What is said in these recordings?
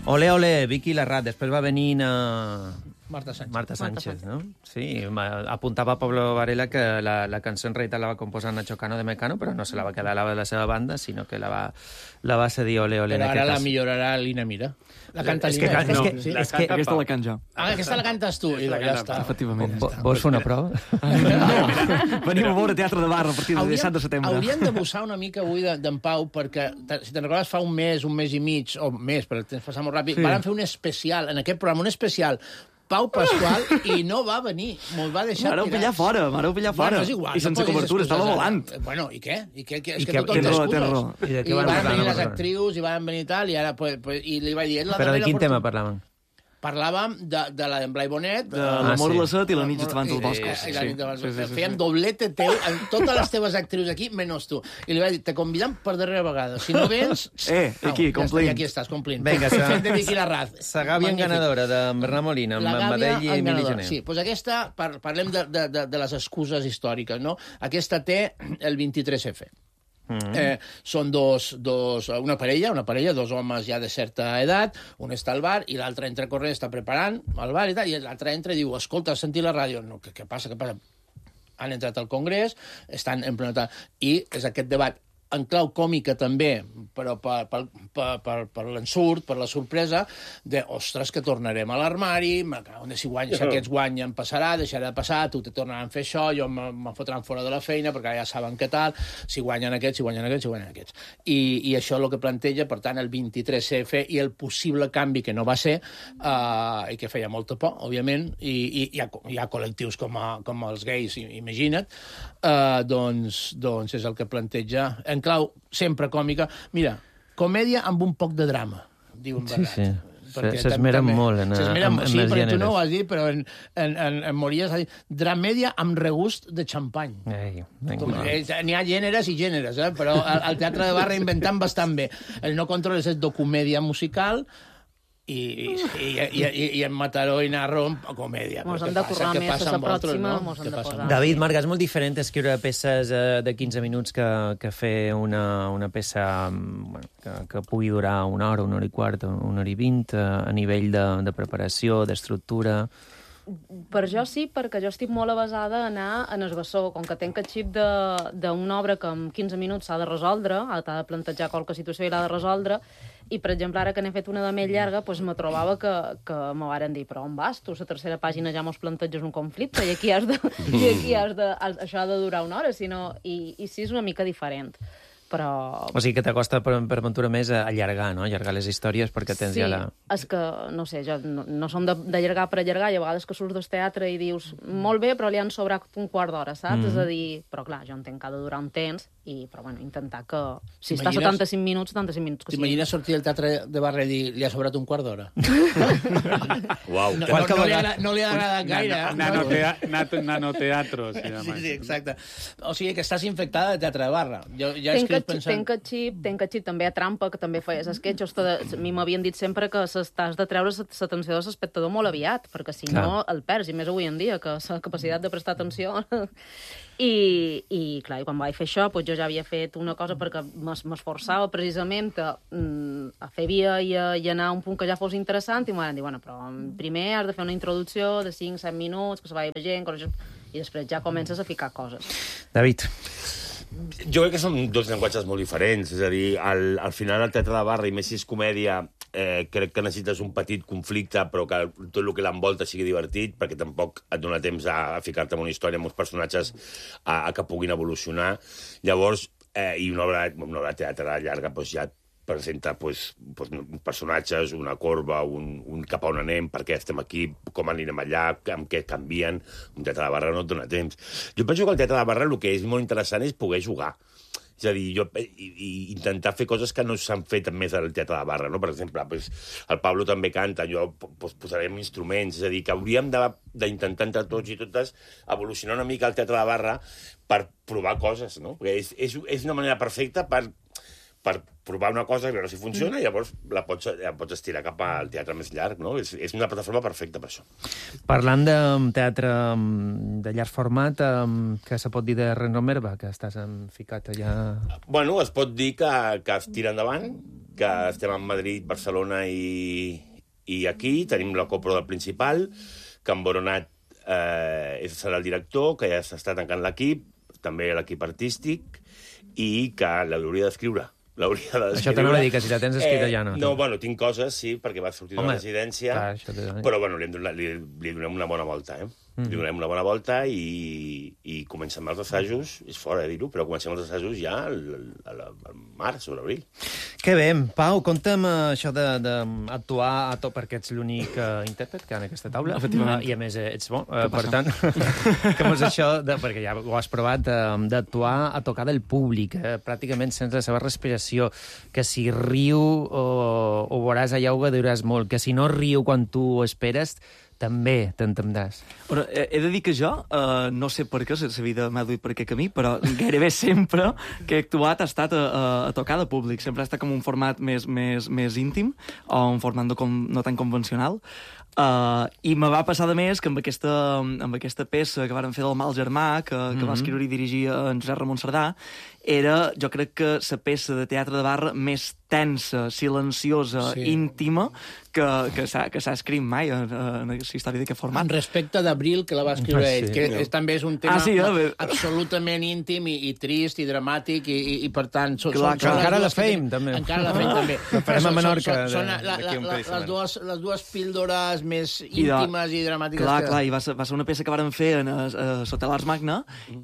Ole, ole, Vicky Larraz. Després va venir Marta Sánchez, no? Sí, apuntava Pablo Varela que la cançó en realitat la va composar Nacho Cano de Mecano, però no se la va quedar a la seva banda, sinó que la va cedir Ole, ole. Però ara la millorarà Lina Mira. La canta Lina. Aquesta la cant jo. Aquesta la cantes tu. I ja està. Efectivament. Vols fer una prova? Venim a veure Teatre de Barra a partir del 17 de setembre. Hauríem de bussar una mica avui d'en Pau, perquè, si te'n recordes, fa un mes i mig, o més, però el temps passa molt ràpid, van fer un especial, en aquest programa, un especial Pau Pasqual, i no va venir. Me'l va deixar M'hareu pillar fora. Bueno, és igual. I sense cobertura, estava volant. Bueno, i què? És que Tens tothom té excuses. raó. I van venir les actrius, i van venir tal, i ara... I li vaig dir... Però de quin tema parlaven? Parlàvem de la d'en Blai Bonet. De l'amor de la set i la nit davant dels boscos. Fèiem doblete teu, totes les teves actrius aquí, menys tu. I li vaig dir, te convidam per darrera vegada. Si no vens... aquí, complint. Aquí estàs, complint. Vinga, fent de Vicky Larraz. Segàvia ganadora de Bernat Molina, amb Badell i Emili Gené. Sí, doncs aquesta, parlem de les excuses històriques, no? Aquesta té el 23F. Són una parella, dos homes ja de certa edat, un està al bar i l'altre entra corrent, està preparant al bar i tal, i l'altre entra i diu, escolta, has sentit la ràdio? No, què passa? Han entrat al Congrés, estan en plena... I és aquest debat en clau còmica també, però per l'ensurt, per la sorpresa, de, ostres, que tornarem a l'armari, si aquests guanyen passarà, deixarà de passar, tu te tornaran a fer això, jo me'n fotran fora de la feina, perquè ja saben què tal, si guanyen aquests. I això és el que planteja, per tant, el 23F i el possible canvi que no va ser, i que feia molta por, òbviament, i hi ha col·lectius com els gais, imagina't, doncs és el que planteja en clau sempre còmica. Mira, comèdia amb un poc de drama, diu en Bernat. Sí. S'esmeren molt en els gèneres. Sí, perquè tu no ho has dit, però en Mories ha dit dramèdia amb regust de xampany. N'hi ha gèneres i gèneres, però el Teatre de Barra inventant bastant bé. El No controles és docomèdia musical, i en Mataró i Narro comèdia. Mos hem de currar més, s'aproxima, mos hem de posar. David Marga, és molt diferent escriure peces de 15 minuts que fer una peça que pugui durar una hora i quart, una hora i 20, a nivell de preparació, d'estructura... Per jo sí, perquè jo estic molt avasada a anar en el bessó. Com que tenc el xip d'una obra que en 15 minuts s'ha de resoldre, t'ha de plantejar qualque situació i l'ha de resoldre, i, per exemple, ara que n'he fet una de més llarga, doncs me trobava que me varen dir, però on vas? Tu, a la tercera pàgina ja mos planteges un conflicte i aquí això ha de durar una hora, i sí, és una mica diferent. Però... O sigui que t'acosta per aventura més a allargar, no? Allargar les històries perquè tens ja la... Sí, és que, no sé, jo no som d'allargar per allargar, i a vegades que surts del teatre i dius, molt bé, però li han sobrat un quart d'hora, saps? És a dir, però clar, jo entenc que ha de durar un temps, però bueno, intentar que... Si està 75 minuts que sí. T'imagines sortir del Teatre de Barra i dir, li ha sobrat un quart d'hora? Uau. No li ha agradat gaire. Nanoteatro, sí, exacte. O sigui que estàs infectada de Teatre de Barra. Tenc el xip també a Trampa, que també feies esquetxos. A mi m'havien dit sempre que t'has de treure l'atenció de l'espectador molt aviat, perquè si no el perds, i més avui en dia, que la capacitat de prestar atenció... I clar, quan vaig fer això, jo ja havia fet una cosa perquè m'esforçava precisament a fer via i anar a un punt que ja fos interessant, i m'ho van dir, bueno, però primer has de fer una introducció de 5-7 minuts, que se vagi veient, i després ja comences a ficar coses. David. Jo crec que són dos llenguatges molt diferents, és a dir, al final el Teatre de Barra, i més si és comèdia, crec que necessites un petit conflicte, però que tot el que l'envolta sigui divertit, perquè tampoc et dona temps a ficar-te en una història amb uns personatges que puguin evolucionar. Llavors, i una obra de teatre llarga ja presenta personatges, una corba, un cap a on anem, per què estem aquí, com anirem allà, amb què canvien. Un Teatre de Barra no et dona temps. Jo penso que el Teatre de Barra el que és molt interessant és poder jugar. És a dir, intentar fer coses que no s'han fet més al Teatre de Barra, no? Per exemple, el Pablo també canta, jo posarem instruments, és a dir, que hauríem d'intentar entre tots i totes evolucionar una mica el Teatre de Barra per provar coses, no? Perquè és una manera perfecta per provar una cosa, veure si funciona, i llavors la pots estirar cap al teatre més llarg, no? És una plataforma perfecta per això. Parlant de teatre de llarg format, què se pot dir de Renro Merva, que estàs ficat allà... Bueno, es pot dir que es tira endavant, que estem a Madrid, Barcelona i aquí. Tenim la copro del principal, que en Boronat serà el director, que ja s'està tancant l'equip, també l'equip artístic, i que l'hauria d'escriure. Això t'anava a dir, que si la tens escrita ja no. No, bueno, tinc coses, sí, perquè va sortir de la residència, però bueno, li donem una bona volta, Li donem una bona volta i comencem els assajos, és fora de dir-ho, però comencem els assajos ja al març o l'abril. Que bé. Pau, conta'm això d'actuar, perquè ets l'únic intèrpret que ha en aquesta taula, i a més ets bo. Per tant, com és això, perquè ja ho has provat, d'actuar a tocar del públic, pràcticament sense la seva respiració, que si riu ho veuràs allà, ho gauduràs molt, que si no riu quan tu ho esperes, també t'entendràs. Però he de dir que jo, no sé per què, la vida m'ha duit per aquest camí, però gairebé sempre que he actuat ha estat a tocar de públic. Sempre ha estat com un format més íntim, o un format no tan convencional. I me va passar de més que amb aquesta peça que varen fer del Mal Germà, que va escriure i dirigir en Josep Ramon Cerdà, era, jo crec que la peça de teatre de barra més tensa, silenciosa, íntima, que s'ha escrit mai en la història d'aquest format. En respecte d'Abril, que la va escriure ell, que també és un tema absolutament íntim i trist i dramàtic, i per tant... Encara la feim, també. Encara la feim, també. La farem a Menorca. Són les dues píldores més íntimes i dramàtiques. Clar, i va ser una peça que vàrem fer a l'Hotel Arts Magna,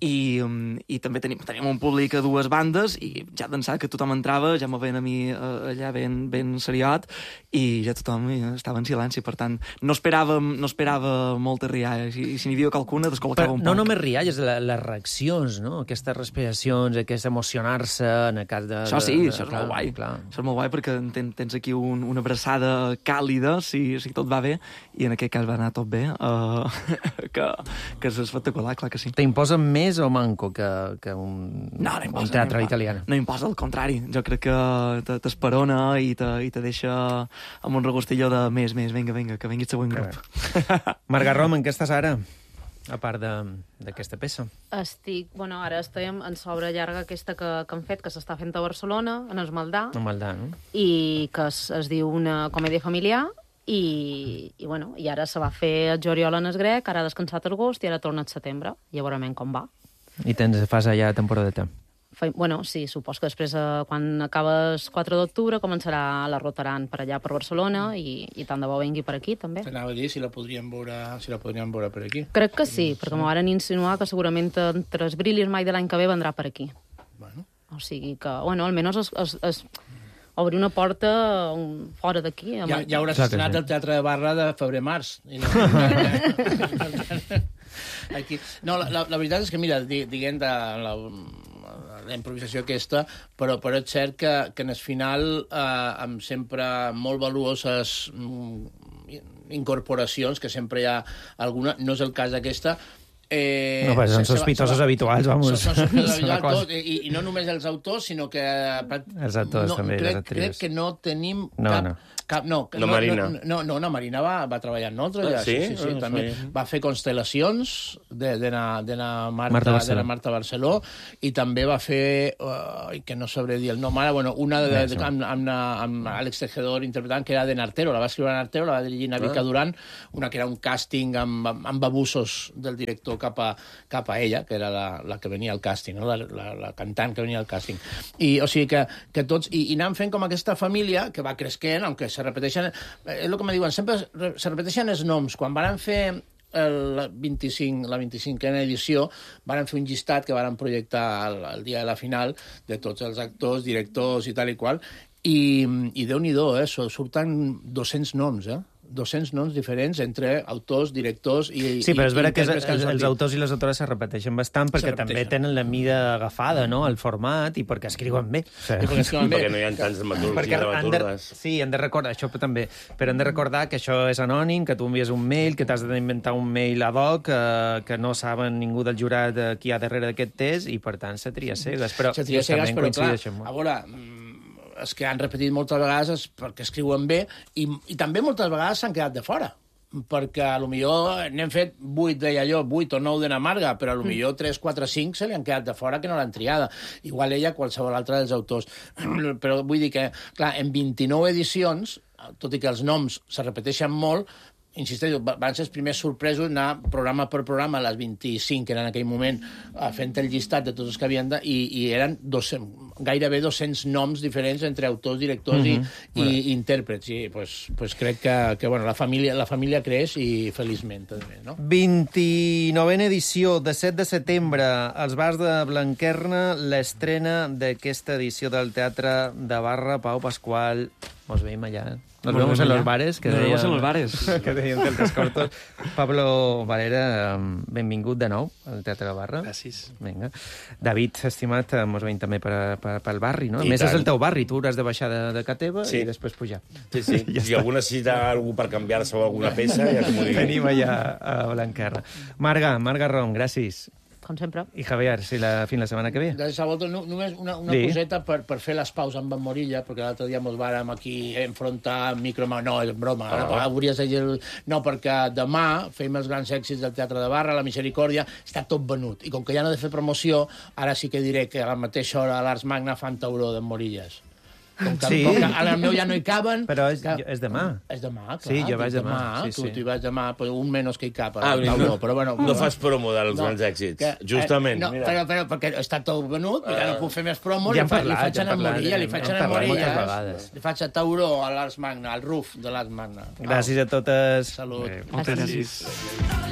i també tenim un públic a dues bandes, i ja d'ençà que tothom entrava, ja me veien a mi allà ben seriot, i ja tothom estava en silenci, per tant, no esperava molta rialla, i si n'hi havia qualcuna, descol·locava un poc. No només rialles, les reaccions, no? Aquestes respiracions, aquest emocionar-se, en el cas de... Això sí, això és molt guai. Això és molt guai perquè tens aquí una abraçada càlida, si tot va bé, i en aquest cas va anar tot bé, que és espectacular, clar que sí. T'imposa més o manco que un teatre italià? No imposa, al contrari. Jo crec que t'esperona i te deixa amb un regustillo de més, vinga, que vingui el següent grup. Marga Rom, en què estàs ara? A part d'aquesta peça. Ara estem en l'obra llarga aquesta que han fet, que s'està fent a Barcelona, en el Maldà. El Maldà, no? I que es diu Una comèdia familiar, i ara se va fer el juliol en el grec, ara ha descansat agost i ara torna al setembre. Ja veurem com va. I fas allà temporadeta? Sí, supos que després, quan acaba el 4 d'octubre, començarà la Rotaran per allà, per Barcelona, i tant de bo vingui per aquí, també. T'anava a dir si la podríem veure per aquí. Crec que sí, perquè m'ho varen insinuar que segurament entre el Bril i el Mai de l'any que ve vendrà per aquí. O sigui que, almenys obrir una porta fora d'aquí. Ja hauràs estrenat el Teatre de Barra de febrer-març. No, la veritat és que, mira, diguem la improvisació aquesta, però és cert que en el final, amb sempre molt valuoses incorporacions, que sempre hi ha alguna, no és el cas d'aquesta, són sospitosos habituals, vamos. Són sospitosos habituals, i no només els autors, sinó que... Els actors, també, les actrius. Crec que no tenim Marina. No, Marina va treballar amb nosaltres. Sí, també. Va fer Constel·lacions de Marta Barceló, i també va fer, que no sabré dir el nom ara, una amb Àlex Tejedor interpretant, que era de Nartero, la va escriure Nartero, la va dirigir Navica Duran, una que era un càsting amb abusos del director cap a ella, que era la que venia al càsting, no? la cantant que venia al càsting. I, o sigui que tots... I anàvem fent com aquesta família que va cresquent, aunque se repeteixen... És el que me diuen, sempre se repeteixen els noms. Quan van fer la 25a edició, van fer un llistat que van projectar el dia de la final de tots els actors, directors i tal i qual, i Déu-n'hi-do, surten 200 noms, 200 noms diferents entre autors, directors i... Sí, però és vera que els autors i les autores se repeteixen bastant perquè també tenen la mida agafada, no?, el format, i perquè escriuen bé. Perquè no hi ha tants dramaturgs i dramaturgues. Sí, han de recordar, això també, però han de recordar que això és anònim, que tu envies un mail, que t'has d'inventar un mail ad hoc, que no saben ningú del jurat qui hi ha darrere d'aquest test, i per tant se tria cegues. Se tria cegues, però clar, a veure... els que han repetit moltes vegades és perquè escriuen bé, i també moltes vegades s'han quedat de fora. perquè potser n'hem fet 8, deia jo, 8 o 9 de Namarga, però potser 3, 4, 5 se li han quedat de fora que no l'han triada. Igual ella, qualsevol altre dels autors. Però vull dir que, clar, en 29 edicions, tot i que els noms se repeteixen molt, insisteixo, van ser els primers sorpresos anar programa per programa, les 25 que eren en aquell moment, fent el llistat de tots els que havien i eren gairebé 200 noms diferents entre autors, directors i intèrprets. I pues crec que bueno, la família creix i feliçment també, no? 29a edició, de 7 de setembre, als bars de Blanquerna, l'estrena d'aquesta edició del Teatre de Barra. Pau Pasqual, mos veiem allà. Nos vemos en los bares, que deien Celtas Cortos. Pablo Valera, benvingut de nou al Teatre de Barra. Gràcies. Vinga. David, estimat, mos veiem també pel barri, no? A més, és el teu barri, tu hauràs de baixar de ca teva i després pujar. Sí. Si algú necessita algú per canviar-se o alguna peça, ja que m'ho digui. Tenim allà a Blanquerna. Marga Rom, gràcies. Com sempre. I Javier, fins la setmana que ve. Gràcies a vosaltres. Només una coseta per fer les paus amb en Morilla, perquè l'altre dia mos vàrem aquí enfrontar no, és broma. No, perquè demà fem els grans èxits del Teatre de Barra, la Misericòrdia, està tot venut. I com que ja no he de fer promoció, ara sí que diré que a la mateixa hora a l'Arts Magna fan tauró d'en Morillas. Com que al meu ja no hi caben... Però és demà. És demà, clar. Sí, jo vaig demà. Tu hi vas demà, però un menys que hi cap. No fas promo dels grans èxits, justament. Però perquè està tot venut, ja no puc fer més promos, li faig a Morilla, li faig a tauró a l'Arts Magna, al RUF de l'Arts Magna. Gràcies a totes. Salut. Moltes gràcies.